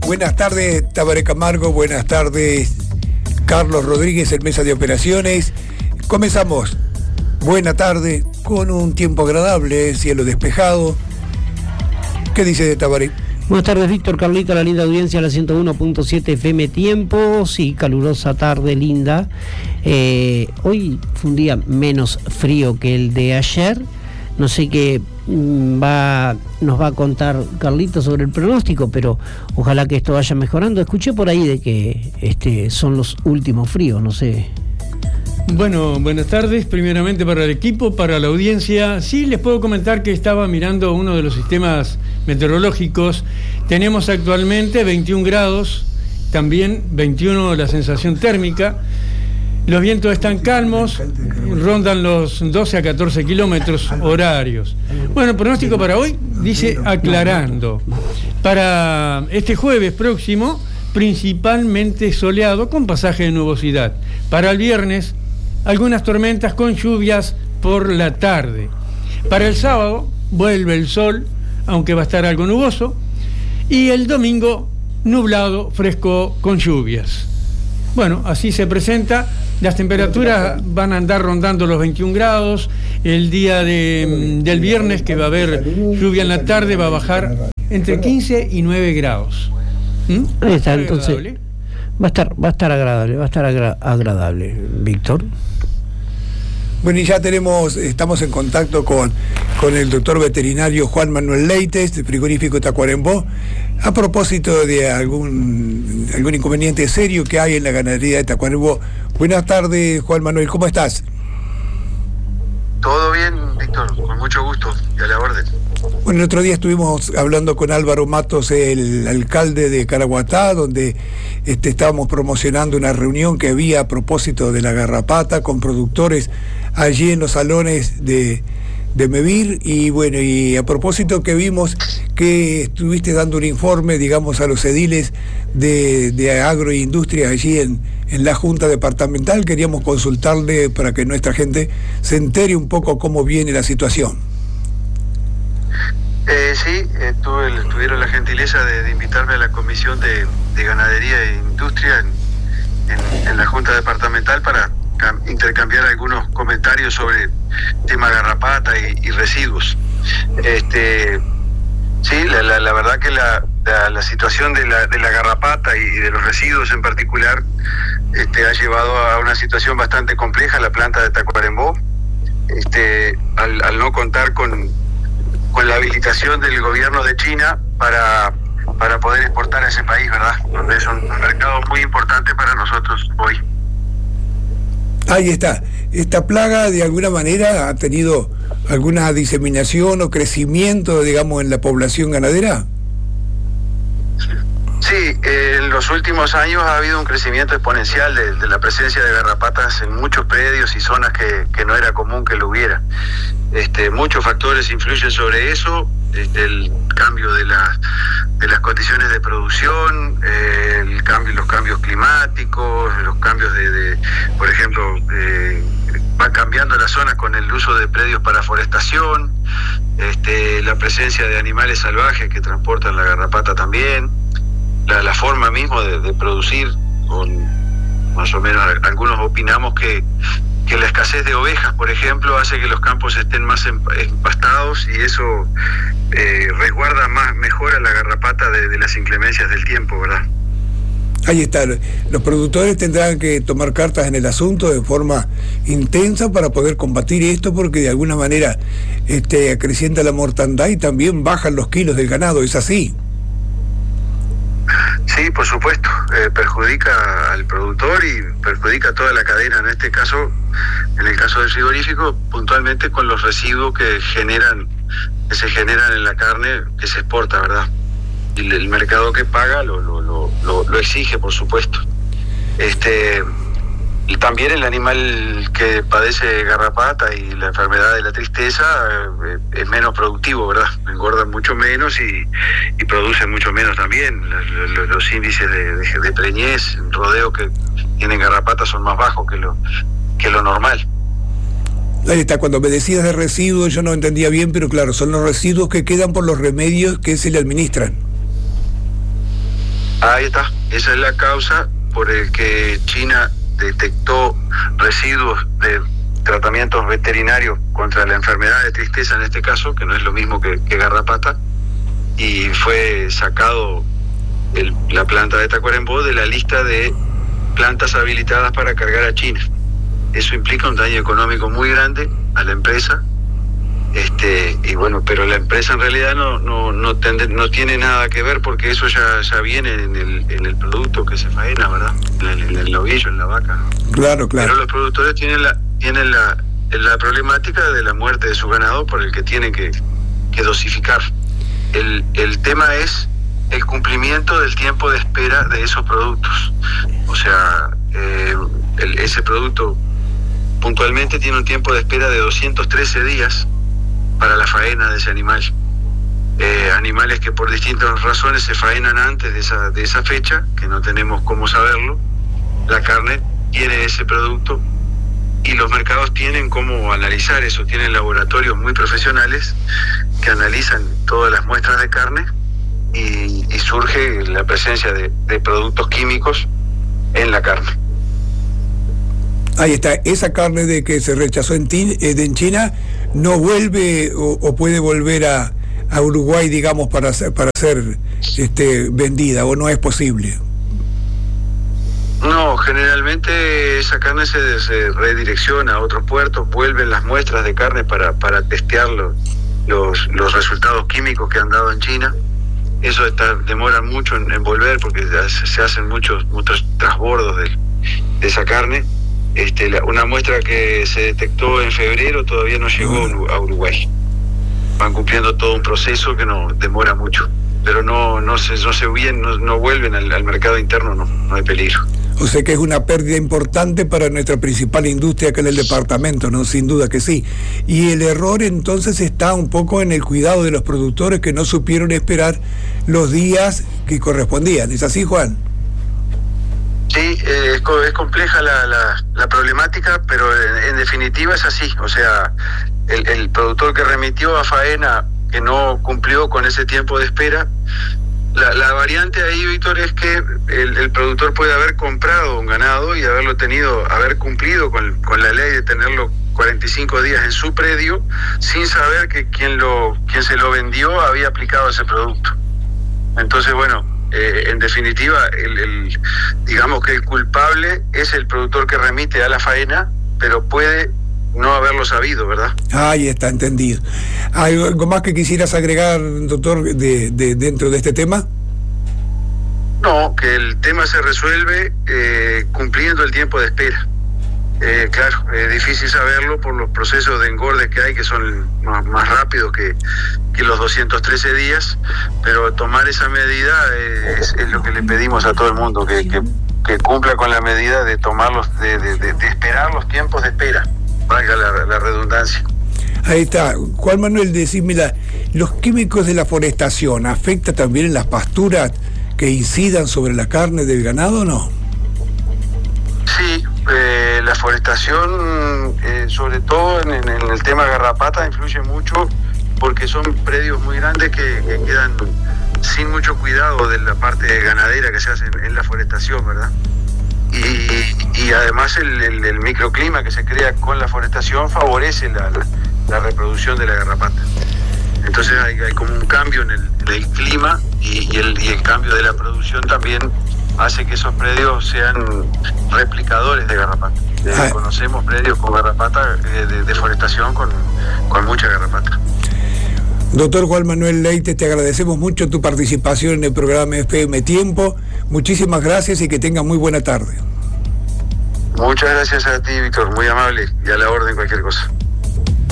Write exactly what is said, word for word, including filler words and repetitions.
Buenas tardes, Tabaré Camargo. Buenas tardes, Carlos Rodríguez, en Mesa de Operaciones. Comenzamos. Buena tarde, con un tiempo agradable, cielo despejado. ¿Qué dice de Tabaré? Buenas tardes, Víctor, Carlita, la linda audiencia, la ciento uno punto siete F M Tiempo. Sí, calurosa tarde, linda. Eh, hoy fue un día menos frío que el de ayer. No sé qué va, nos va a contar Carlito sobre el pronóstico, pero ojalá que esto vaya mejorando. Escuché por ahí de que este son los últimos fríos, no sé. Bueno, buenas tardes, primeramente para el equipo, para la audiencia. Sí, les puedo comentar que estaba mirando uno de los sistemas meteorológicos. Tenemos actualmente veintiún grados, también veintiuno la sensación térmica. Los vientos están calmos, rondan los doce a catorce kilómetros horarios. Bueno, el pronóstico para hoy dice aclarando. Para este jueves próximo, principalmente soleado con pasaje de nubosidad. Para el viernes, algunas tormentas con lluvias por la tarde. Para el sábado, vuelve el sol, aunque va a estar algo nuboso. Y el domingo, nublado, fresco, con lluvias. Bueno, así se presenta. Las temperaturas van a andar rondando los veintiún grados. El día de, del viernes, que va a haber lluvia en la tarde, va a bajar entre quince y nueve grados. ¿Mm? Ahí está, entonces va a estar, va a estar agradable, va a estar agra- agradable, Víctor. Bueno, y ya tenemos, estamos en contacto con, con el doctor veterinario Juan Manuel Leites, del frigorífico Tacuarembó, a propósito de algún, algún inconveniente serio que hay en la ganadería de Tacuarembó. Buenas tardes, Juan Manuel, ¿cómo estás? Todo bien, Víctor, con mucho gusto y a la orden. Bueno, el otro día estuvimos hablando con Álvaro Matos, el alcalde de Caraguatá, donde este, estábamos promocionando una reunión que había a propósito de la garrapata con productores allí en los salones de, de Mevir. Y bueno, y a propósito que vimos que estuviste dando un informe, digamos, a los ediles de, de agroindustria allí en, en la Junta Departamental, queríamos consultarle para que nuestra gente se entere un poco cómo viene la situación. Eh, sí, eh, tuve, tuvieron la gentileza de, de invitarme a la Comisión de, de Ganadería e Industria en, en, en la Junta Departamental para cam- intercambiar algunos comentarios sobre tema garrapata y, y residuos. Este, sí, la, la, la verdad que la, la, la situación de la, de la garrapata y, y de los residuos en particular este, ha llevado a una situación bastante compleja la planta de Tacuarembó, este, al, al no contar con con la habilitación del gobierno de China para, para poder exportar a ese país, ¿verdad? Donde es un mercado muy importante para nosotros hoy. Ahí está. ¿Esta plaga de alguna manera ha tenido alguna diseminación o crecimiento, digamos, en la población ganadera? Sí, eh, en los últimos años ha habido un crecimiento exponencial de, de la presencia de garrapatas en muchos predios y zonas que, que no era común que lo hubiera. Este, muchos factores influyen sobre eso, este, el cambio de, la, de las condiciones de producción, eh, el cambio, los cambios climáticos, los cambios de, de por ejemplo, eh, van cambiando las zonas con el uso de predios para forestación, este, la presencia de animales salvajes que transportan la garrapata también, la, la forma mismo de, de producir, con más o menos algunos opinamos que que la escasez de ovejas, por ejemplo, hace que los campos estén más empastados y eso eh, resguarda más, mejor a la garrapata de, de las inclemencias del tiempo, ¿verdad? Ahí está. Los productores tendrán que tomar cartas en el asunto de forma intensa para poder combatir esto, porque de alguna manera este, acrecienta la mortandad y también bajan los kilos del ganado, ¿es así? Sí, por supuesto, eh, perjudica al productor y perjudica a toda la cadena, en este caso, en el caso del frigorífico, puntualmente con los residuos que generan, que se generan en la carne que se exporta, ¿verdad? Y el mercado que paga lo, lo, lo, lo, lo exige, por supuesto. Este, y también el animal que padece garrapata y la enfermedad de la tristeza eh, es menos productivo, ¿verdad? Engorda mucho menos y, y produce mucho menos también. Los, los, los índices de, de, de preñez, rodeo que tienen garrapata son más bajos que lo, que lo normal. Ahí está, cuando me decías de residuos yo no entendía bien, pero claro, son los residuos que quedan por los remedios que se le administran. Ahí está, esa es la causa por el que China detectó residuos de tratamientos veterinarios contra la enfermedad de tristeza en este caso, que no es lo mismo que, que garrapata, y fue sacado el, la planta de Tacuarembó de la lista de plantas habilitadas para cargar a China. Eso implica un daño económico muy grande a la empresa, este y bueno, pero la empresa en realidad no no no, tende, no tiene nada que ver, porque eso ya ya viene en el en el producto que se faena, ¿verdad? En el, en el novillo, en la vaca, ¿no? Claro, claro. Pero los productores tienen la tienen la la problemática de la muerte de su ganado, por el que tienen que, que dosificar. El el tema es el cumplimiento del tiempo de espera de esos productos. O sea, eh, el, ese producto puntualmente tiene un tiempo de espera de doscientos trece días para la faena de ese animal. Eh, animales que por distintas razones se faenan antes de esa, de esa fecha, que no tenemos cómo saberlo. La carne tiene ese producto y los mercados tienen cómo analizar eso. Tienen laboratorios muy profesionales que analizan todas las muestras de carne y, y surge la presencia de, de productos químicos en la carne. Ahí está, esa carne de que se rechazó en, ti, en China no vuelve o, o puede volver a, a Uruguay, digamos, para ser, para ser este, vendida, o no es posible. No, generalmente esa carne se, se redirecciona a otros puertos, vuelven las muestras de carne para, para testear los, los, los resultados químicos que han dado en China. Eso está, demora mucho en, en volver, porque se hacen muchos, muchos transbordos de, de esa carne. Este, la, una muestra que se detectó en febrero todavía no llegó a Uruguay. Van cumpliendo todo un proceso que no demora mucho, pero no no se no se bien, no, no vuelven al, al mercado interno, no, no hay peligro. O sea que es una pérdida importante para nuestra principal industria, que es el departamento, ¿no? Sin duda que sí. Y el error entonces está un poco en el cuidado de los productores, que no supieron esperar los días que correspondían. ¿Es así, Juan? Sí, eh, es, es compleja la, la, la problemática, pero en, en definitiva es así. O sea, el, el productor que remitió a faena, que no cumplió con ese tiempo de espera, la, la variante ahí, Víctor, es que el, el productor puede haber comprado un ganado y haberlo tenido, haber cumplido con, con la ley de tenerlo cuarenta y cinco días en su predio, sin saber que quien lo quien se lo vendió había aplicado ese producto. Entonces, bueno, Eh, en definitiva, el, el, digamos que el culpable es el productor que remite a la faena, pero puede no haberlo sabido, ¿verdad? Ahí está, entendido. ¿Hay algo más que quisieras agregar, doctor, de, de dentro de este tema? No, que el tema se resuelve eh, cumpliendo el tiempo de espera. Eh, claro, es difícil saberlo por los procesos de engorde que hay, que son más, más rápidos que, que los doscientos trece días, pero tomar esa medida es, es lo que le pedimos a todo el mundo, que, que, que cumpla con la medida de tomarlos, de, de, de, de esperar los tiempos de espera, valga la, la redundancia. Ahí está. Juan Manuel, decime, la, ¿los químicos de la forestación afectan también en las pasturas que incidan sobre la carne del ganado o no? Sí, eh, la forestación, eh, sobre todo en, en el tema garrapata, influye mucho, porque son predios muy grandes que, que quedan sin mucho cuidado de la parte ganadera que se hace en, en la forestación, ¿verdad? Y, y además el, el, el microclima que se crea con la forestación favorece la, la, la reproducción de la garrapata. Entonces hay, hay como un cambio en el, en el clima y, y, el, y el cambio de la producción también hace que esos predios sean replicadores de garrapata. Eh, ah. Conocemos predios con garrapata, eh, de deforestación con, con mucha garrapata. Doctor Juan Manuel Leite, te agradecemos mucho tu participación en el programa F M Tiempo. Muchísimas gracias y que tengas muy buena tarde. Muchas gracias a ti, Víctor, muy amable, y a la orden cualquier cosa.